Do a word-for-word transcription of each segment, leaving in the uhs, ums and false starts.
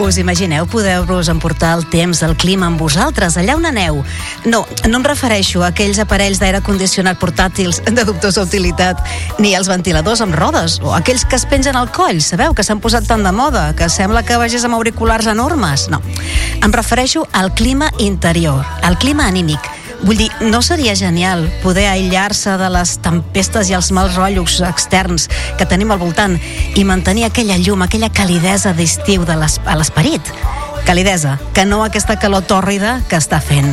Us imagineu poder-vos emportar el temps, el clima amb vosaltres, allà on aneu? No, no em refereixo a aquells aparells d'aire condicionat portàtils de dubtosa utilitat, ni als ventiladors amb rodes, o aquells que es pengen al coll, sabeu, que s'han posat tan de moda, que sembla que vagis amb auriculars enormes. No, em refereixo al clima interior, al clima anímic. Vull dir, no seria genial poder aïllar-se de les tempestes i els mals rotllos externs que tenim al voltant i mantenir aquella llum, aquella calidesa d'estiu de l'es- a l'esperit? Calidesa, que no aquesta calor tòrrida que està fent.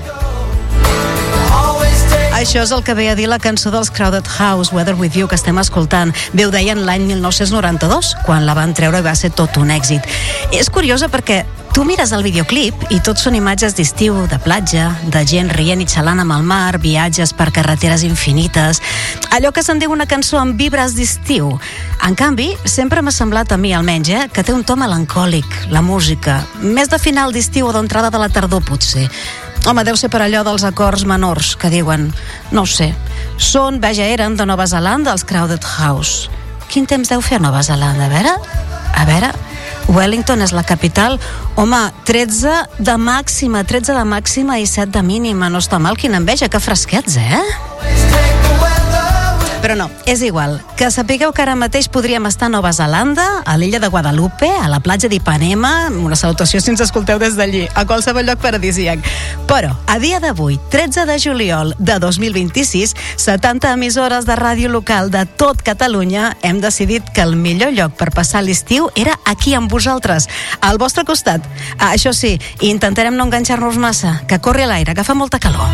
Això és el que ve a dir la cançó dels Crowded House, Weather With You, que estem escoltant. Bé, ho deien l'any mil nou-cents noranta-dos, quan la van treure i va ser tot un èxit. És curiosa perquè tu mires el videoclip i tots són imatges d'estiu, de platja, de gent rient i xalant amb el mar, viatges per carreteres infinites, allò que se'n diu una cançó amb vibres d'estiu. En canvi, sempre m'ha semblat a mi, almenys, eh, que té un to melancòlic, la música, més de final d'estiu o d'entrada de la tardor, potser. Home, deu ser per allò dels acords menors que diuen, no ho sé, són, vaja, eren de Nova Zelanda, els Crowded House. Quin temps deu fer a Nova Zelanda? A veure, a veure, Wellington és la capital. Home, tretze de màxima, tretze de màxima i set de mínima. No està mal, quina enveja, que fresquets, eh? Però no, és igual. Que sapigueu que ara mateix podríem estar a Nova Zelanda, a l'illa de Guadalupe, a la platja d'Ipanema, una salutació si ens escolteu des d'allí, a qualsevol lloc paradisíac. Però, a dia d'avui, tretze de juliol de dos mil vint-i-sis, setanta emissores de ràdio local de tot Catalunya hem decidit que el millor lloc per passar l'estiu era aquí amb vosaltres, al vostre costat. Ah, això sí, intentarem no enganxar-nos massa, que corri a l'aire, que fa molta calor.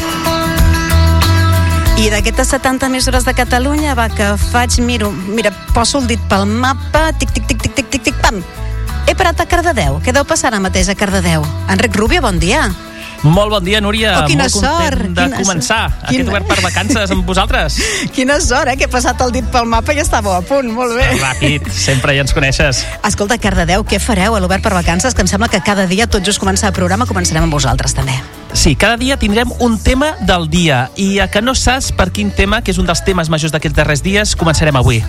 I d'aquestes setanta emissores de Catalunya, va, que faig, miro, mira, poso el dit pel mapa, tic, tic, tic, tic, tic, tic, tic, pam. He parat a Cardedeu. Què deu passar ara mateix a Cardedeu? Enric Rubio, bon dia. Molt bon dia, Núria. Oh, quina Molt content sort, de quina començar sort. aquest Quina- obert per vacances amb vosaltres. Quina sort, eh, que he passat el dit pel mapa i estàveu a punt, molt bé. Ràpid, sempre ja ens coneixes. Escolta, Cardedeu, què fareu a l'Obert per Vacances? Que em sembla que cada dia, tot just començar el programa, començarem amb vosaltres, també. Sí, cada dia tindrem un tema del dia. I a que no saps per quin tema, que és un dels temes majors d'aquests darrers dies, començarem avui.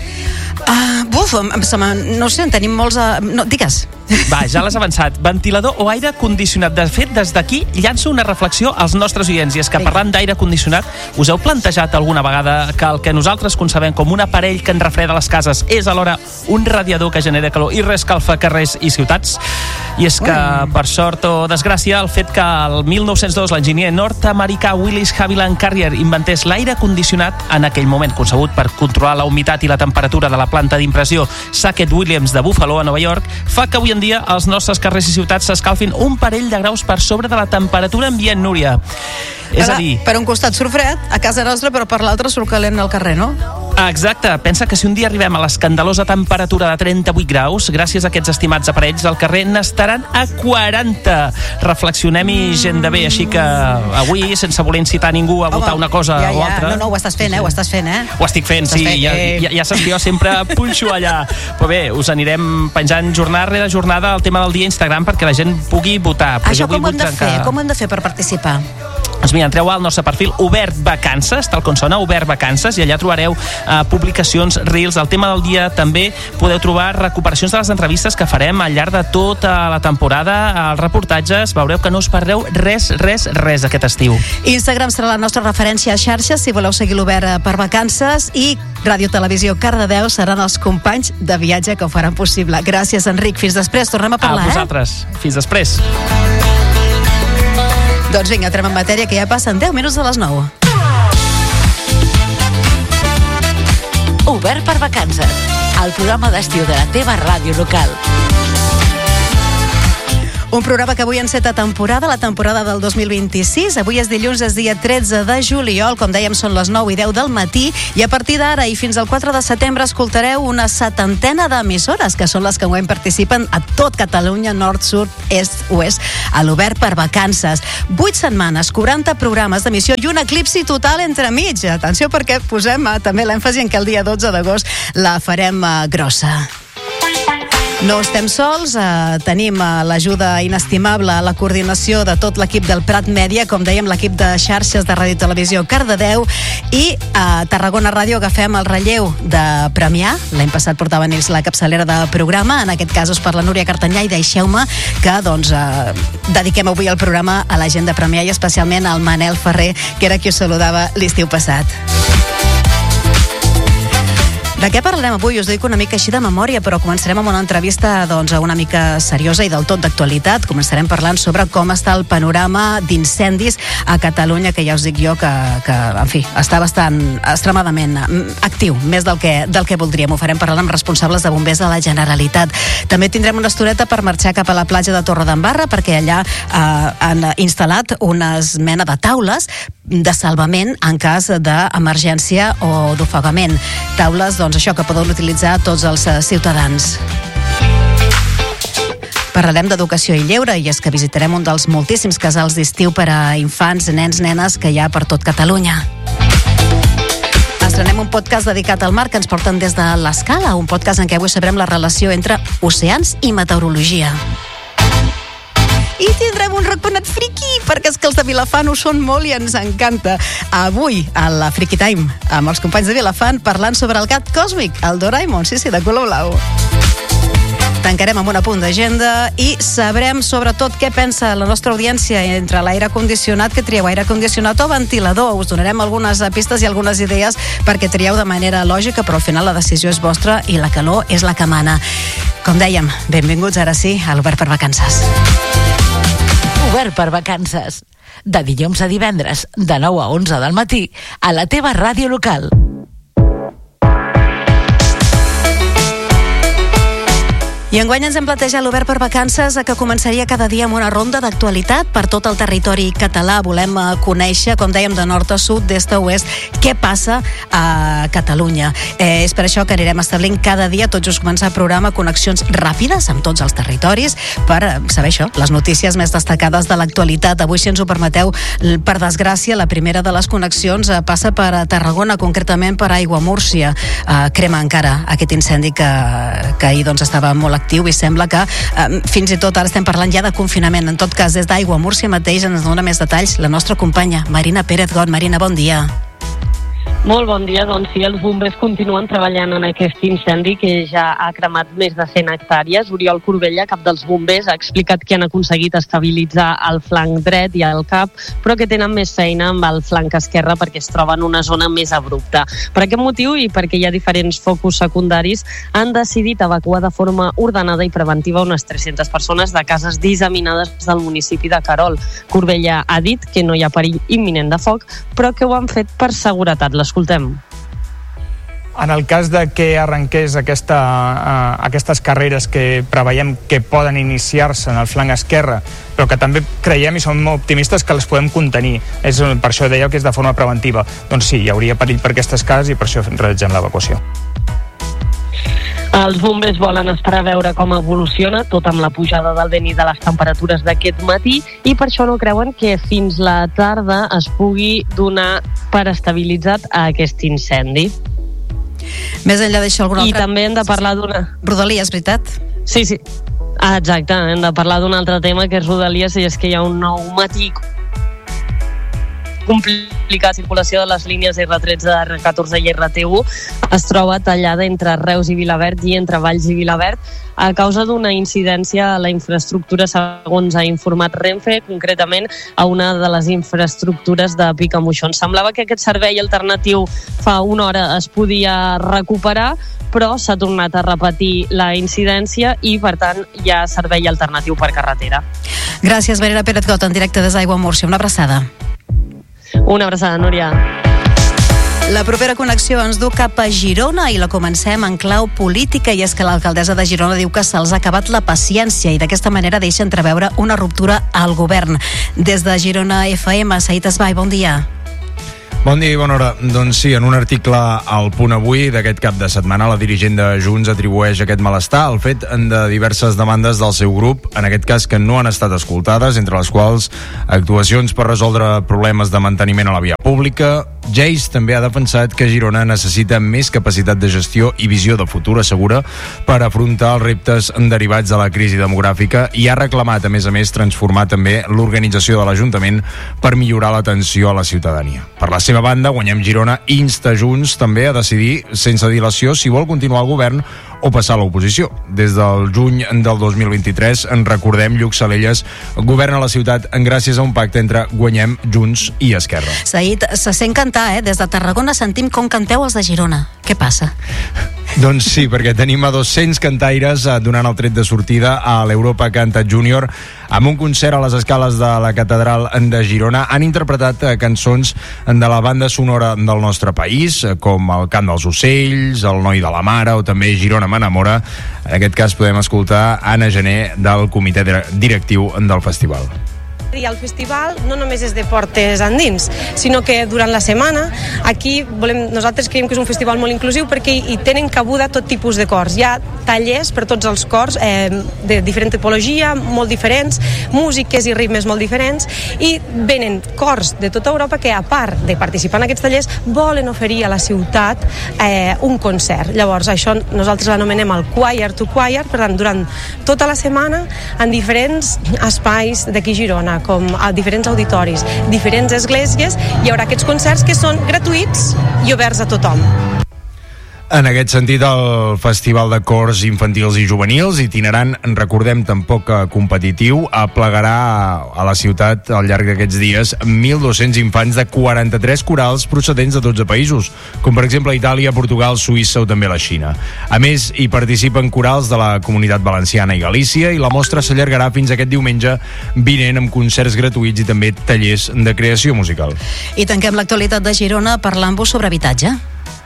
Ah, buf, em, em, se me- no ho sé, en tenim molts... A... No, digues. Va, ja l'has avançat. Ventilador o aire condicionat. De fet, des d'aquí llanço una reflexió als nostres oients. I és que, Vinga. parlant d'aire condicionat, us heu plantejat alguna vegada que el que nosaltres concebem com un aparell que ens refreda les cases és alhora un radiador que genera calor i reescalfa carrers i ciutats? I és que, Mm. per sort o desgràcia, el fet que el mil nou-cents dos l'enginyer nord-americà Willis Haviland Carrier inventés l'aire condicionat, en aquell moment concebut per controlar la humitat i la temperatura de la planta d'impressió Sackett-Williams de Buffalo, a Nova York, fa que avui en dia els nostres carrers i ciutats s'escalfin un parell de graus per sobre de la temperatura ambient, Núria. És a dir... Per un costat surt fred, a casa nostra, però per l'altre surt calent al carrer, no? Exacte, pensa que si un dia arribem a l'escandalosa temperatura de trenta-vuit graus, gràcies a aquests estimats aparells, al carrer n'estaran a quaranta. Reflexionem-hi, gent de bé, així que avui, sense voler incitar ningú a votar una cosa ja, o ja. altra... No, no, ho estàs fent, eh? Ho estàs fent, eh? Ho estic fent, Estàs sí, fent, ja, eh. ja, ja saps que jo sempre punxo allà. Però bé, us anirem penjant jornada rere jornada el tema del dia a Instagram perquè la gent pugui votar. Però Això jo avui com ho hem vull de trencar- fer? Com ho hem de fer per participar? Doncs mira, entreu al nostre perfil Obert Vacances, tal com sona, Obert Vacances, i allà trobareu eh, publicacions, reels, el tema del dia. També podeu trobar recuperacions de les entrevistes que farem al llarg de tota la temporada, els reportatges. Veureu que no us perdreu res, res, res aquest estiu. Instagram serà la nostra referència a xarxes, si voleu seguir l'Obert per Vacances, i Ràdio Televisió Cardedeu seran els companys de viatge que ho faran possible. Gràcies, Enric. Fins després. Tornem a parlar, a vosaltres. Eh? Fins després. Doncs vinga, entrem en matèria, que ja passen deu minuts de les nou. Obert per Vacances, el programa d'estiu de la teva ràdio local. Un programa que avui enceta temporada, la temporada del dos mil vint-i-sis. Avui és dilluns, és dia tretze de juliol, com dèiem, són les nou i deu del matí, i a partir d'ara i fins al quatre de setembre escoltareu una setantena d'emissores, que són les que avui participen a tot Catalunya, nord, sud, est, oest, a l'Obert per Vacances. Vuit setmanes, quaranta programes d'emissió i un eclipsi total entremig. Atenció, perquè posem eh, també l'èmfasi en que el dia dotze d'agost la farem eh, grossa. No estem sols, eh, tenim eh, l'ajuda inestimable a la coordinació de tot l'equip del Prat Mèdia, com dèiem, l'equip de xarxes de Ràdio i Televisió Cardedeu, i a Tarragona Ràdio agafem el relleu de Premià. L'any passat portaven ells la capçalera de programa, en aquest cas us parla Núria Cartanyà, i deixeu-me que doncs, eh, dediquem avui el programa a la gent de Premià i especialment al Manel Ferrer, que era qui us saludava l'estiu passat. De què parlarem avui? Us dic una mica així de memòria, però començarem amb una entrevista doncs, una mica seriosa i del tot d'actualitat. Començarem parlant sobre com està el panorama d'incendis a Catalunya, que ja us dic jo que, que en fi, està bastant extremadament actiu, més del que, del que voldríem. Ho farem parlant amb responsables de bombers de la Generalitat. També tindrem una estoneta per marxar cap a la platja de Torredembarra, perquè allà eh, han instal·lat unes mena de taules de salvament en cas d'emergència o d'ofegament. Taules, doncs, això que poden utilitzar tots els ciutadans. Parlarem d'educació i lleure, i és que visitarem un dels moltíssims casals d'estiu per a infants, nens, nenes que hi ha per tot Catalunya. Estrenem un podcast dedicat al mar que ens porten des de l'Escala, un podcast en què avui sabrem la relació entre oceans i meteorologia. I tindrem un raconat friki, perquè és que els de Vilafant ho són molt i ens encanta. Avui, a la Friki Time, amb els companys de Vilafant, parlant sobre el gat còsmic, el Doraemon, sí, sí, de color blau. Tancarem amb un apunt d'agenda i sabrem sobretot què pensa la nostra audiència entre l'aire condicionat, que trieu aire condicionat o ventilador. Us donarem algunes pistes i algunes idees perquè trieu de manera lògica, però al final la decisió és vostra i la calor és la que mana. Com dèiem, benvinguts ara sí a l'Obert per Vacances. Obert per Vacances. De dilluns a divendres, de nou a onze del matí, a la teva ràdio local. I enguany ens hem plantejat l'Obert per Vacances que començaria cada dia amb una ronda d'actualitat per tot el territori català. Volem conèixer, com dèiem, de nord a sud, d'est a oest, què passa a Catalunya. Eh, és per això que anirem establint cada dia, tot just començar el programa, connexions ràpides amb tots els territoris per saber això, les notícies més destacades de l'actualitat. Avui, si ens ho permeteu, per desgràcia, la primera de les connexions passa per Tarragona, concretament per Aiguamúrcia. Eh, crema encara aquest incendi que, que ahir doncs, estava molt actiu i sembla que eh, fins i tot ara estem parlant ja de confinament. En tot cas, des d'Aiguamúrcia mateix ens dona més detalls la nostra companya Marina Pérez-Got. Marina, bon dia. Molt bon dia, doncs sí, els bombers continuen treballant en aquest incendi que ja ha cremat més de cent hectàrees. Oriol Corbella, cap dels bombers, ha explicat que han aconseguit estabilitzar el flanc dret i el cap, però que tenen més feina amb el flanc esquerre perquè es troba en una zona més abrupta. Per aquest motiu i perquè hi ha diferents focus secundaris, han decidit evacuar de forma ordenada i preventiva unes tres-centes persones de cases disseminades del municipi de Querol. Corbella ha dit que no hi ha perill imminent de foc, però que ho han fet per seguretat. L'escoltem. En el cas de que arrenqués aquesta, uh, aquestes carreres que preveiem que poden iniciar-se en el flanc esquerre, però que també creiem i som optimistes que les podem contenir. És, per això dèieu que és de forma preventiva. Doncs sí, hi hauria perill per aquestes cases i per això realitzem l'evacuació. Els bombers volen esperar a veure com evoluciona, tot amb la pujada del vent i de les temperatures d'aquest matí, i per això no creuen que fins la tarda es pugui donar per estabilitzat a aquest incendi. Més enllà d'això, alguna altra... I també hem de parlar d'una... Rodalies, veritat? Sí, sí. Ah, exacte, hem de parlar d'un altre tema que és Rodalies, i és que hi ha un nou matí complicat. La circulació de les línies erre tretze, erre catorze i erre te u es troba tallada entre Reus i Vilaverd i entre Valls i Vilaverd a causa d'una incidència a la infraestructura, segons ha informat Renfe, concretament a una de les infraestructures de Picamoixons. Semblava que aquest servei alternatiu fa una hora es podia recuperar, però s'ha tornat a repetir la incidència i, per tant, hi ha servei alternatiu per carretera. Gràcies, Marina Pérez-Got, en directe des d'Aiguamúrcia. Una abraçada. Una abraçada, Núria. La propera connexió ens du cap a Girona i la comencem en clau política, i és que l'alcaldessa de Girona diu que se'ls ha acabat la paciència i d'aquesta manera deixa entreveure una ruptura al govern. Des de Girona F M, Saït Esbai, bon dia. Bon dia i bona hora. Doncs sí, en un article al Punt Avui d'aquest cap de setmana, la dirigent de Junts atribueix aquest malestar al fet de diverses demandes del seu grup, en aquest cas que no han estat escoltades, entre les quals actuacions per resoldre problemes de manteniment a la via pública. Geis també ha defensat que Girona necessita més capacitat de gestió i visió de futur, assegura, per afrontar els reptes derivats de la crisi demogràfica, i ha reclamat, a més a més, transformar també l'organització de l'Ajuntament per millorar l'atenció a la ciutadania. Per la seva banda, Guanyem Girona insta Junts també a decidir sense dilació si vol continuar al govern o passar a l'oposició. Des del juny del dos mil vint-i-tres, en recordem, Lluc Salelles governa la ciutat gràcies a un pacte entre Guanyem, Junts i Esquerra. Saïd, se sent cantar, eh? Des de Tarragona sentim com canteu els de Girona. Què passa? Doncs sí, perquè tenim a dos-cents cantaires eh, donant el tret de sortida a l'Europa Canta Júnior amb un concert a les escales de la Catedral de Girona. Han interpretat eh, cançons de la banda sonora del nostre país, eh, com El cant dels ocells, El noi de la mare o també Girona m'enamora. En aquest cas podem escoltar Anna Gené del comitè directiu del festival. I el festival no només és de portes endins, sinó que durant la setmana aquí volem, nosaltres creiem que és un festival molt inclusiu perquè hi tenen cabuda tot tipus de cors. Hi ha tallers per tots els cors eh, de diferent tipologia, molt diferents, músiques i ritmes molt diferents, i venen cors de tota Europa que, a part de participar en aquests tallers, volen oferir a la ciutat eh, un concert. Llavors això nosaltres l'anomenem el Choir to Choir. Per tant, durant tota la setmana en diferents espais d'aquí Girona, com a diferents auditoris, diferents esglésies, hi haurà aquests concerts que són gratuïts i oberts a tothom. En aquest sentit, el Festival de Cors Infantils i Juvenils, itinerant, recordem, tampoc competitiu, aplegarà a la ciutat al llarg d'aquests dies mil dos-cents infants de quaranta-tres corals procedents de dotze països, com per exemple Itàlia, Portugal, Suïssa o també la Xina. A més, hi participen corals de la Comunitat Valenciana i Galícia, i la mostra s'allargarà fins aquest diumenge vinent amb concerts gratuïts i també tallers de creació musical. I tanquem l'actualitat de Girona parlant-vos sobre habitatge.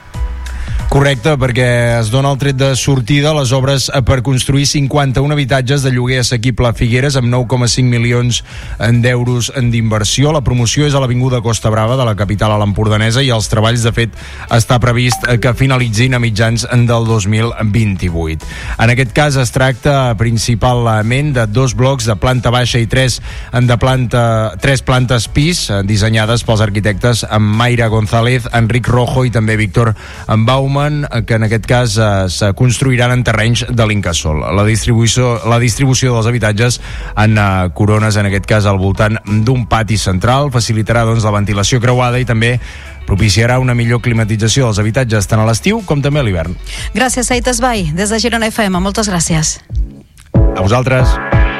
Correcte, perquè es dona el tret de sortida a les obres per construir cinquanta-un habitatges de lloguer assequible a Figueres amb nou coma cinc milions d'euros d'inversió. La promoció és a l'Avinguda Costa Brava de la capital a l'Empordanesa i els treballs, de fet, està previst que finalitzin a mitjans del dos mil vint-i-vuit. En aquest cas es tracta principalment de dos blocs de planta baixa i tres de planta, tres plantes pis, dissenyades pels arquitectes Mayra González, Enric Rojo i també Víctor Bauman, que en aquest cas eh, se construiran en terrenys de l'Incasòl. La distribució, la distribució dels habitatges en eh, corones, en aquest cas al voltant d'un pati central, facilitarà doncs la ventilació creuada i també propiciarà una millor climatització dels habitatges tant a l'estiu com també a l'hivern. Gràcies, Saïd Esbai, des de Girona F M. Moltes gràcies. A vosaltres.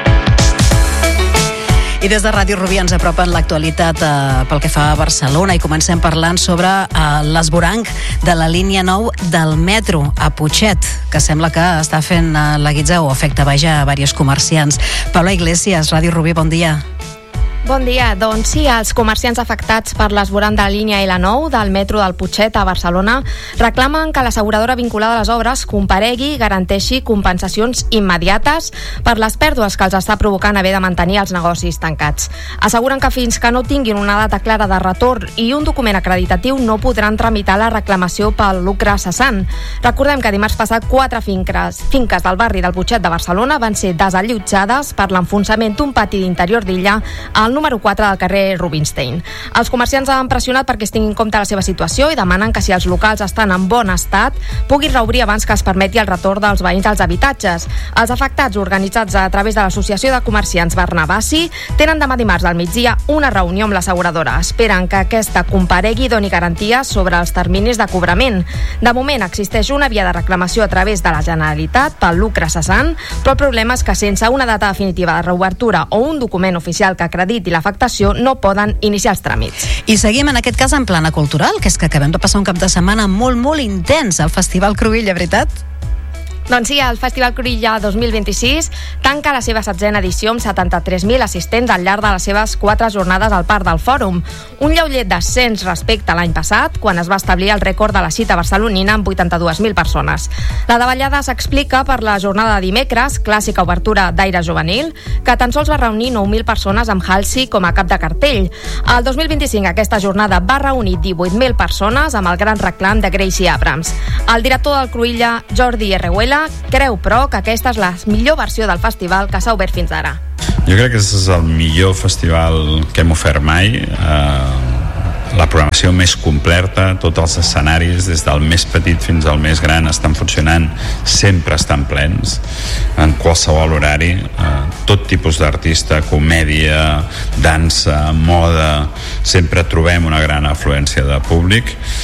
I des de Ràdio Rubí ens apropen l'actualitat eh, pel que fa a Barcelona, i comencem parlant sobre eh, l'esvoranc de la línia nou del metro a Putxet, que sembla que està fent eh, la guitza o afecta, vaja, a diversos comerciants. Paula Iglesias, Ràdio Rubí, bon dia. Bon dia. Doncs sí, els comerciants afectats per l'esvoranc de la línia L nou del metro del Putxet a Barcelona reclamen que l'asseguradora vinculada a les obres comparegui i garanteixi compensacions immediates per les pèrdues que els està provocant haver de mantenir els negocis tancats. Asseguren que fins que no tinguin una data clara de retorn i un document acreditatiu no podran tramitar la reclamació pel lucre cessant. Recordem que dimarts passat quatre finques, finques del barri del Putxet de Barcelona van ser desallotjades per l'enfonsament d'un pati d'interior d'illa al número quatre del carrer Rubinstein. Els comerciants han pressionat perquè es tingui en compte la seva situació i demanen que si els locals estan en bon estat puguin reobrir abans que es permeti el retorn dels veïns als habitatges. Els afectats, organitzats a través de l'Associació de Comerciants Barnabassi, tenen demà dimarts al migdia una reunió amb l'asseguradora. Esperen que aquesta comparegui i doni garanties sobre els terminis de cobrament. De moment existeix una via de reclamació a través de la Generalitat pel lucre cessant, però el problema és que sense una data definitiva de reobertura o un document oficial que acrediti l'afectació no poden iniciar els tràmits. I seguim en aquest cas en plana cultural, que és que acabem de passar un cap de setmana molt, molt intens al Festival Cruïlla, veritat? Doncs sí, el Festival Cruïlla dos mil vint-i-sis tanca la seva setzena edició amb setanta-tres mil assistents al llarg de les seves quatre jornades al Parc del Fòrum. Un lleuger descens respecte a l'any passat, quan es va establir el rècord de la cita barcelonina amb vuitanta-dues mil persones. La davallada s'explica per la jornada de dimecres, clàssica obertura d'aire juvenil, que tan sols va reunir nou mil persones amb Halsey com a cap de cartell. El dos mil vint-i-cinc aquesta jornada va reunir divuit mil persones amb el gran reclam de Gracie Abrams. El director del Cruïlla, Jordi Herrehuela, creu, però, que aquesta és la millor versió del festival que s'ha obert fins ara. Jo crec que aquest és el millor festival que hem ofert mai. Eh, la programació més completa, tots els escenaris, des del més petit fins al més gran, estan funcionant, sempre estan plens, en qualsevol horari. Eh, tot tipus d'artista, comèdia, dansa, moda, sempre trobem una gran afluència de públic.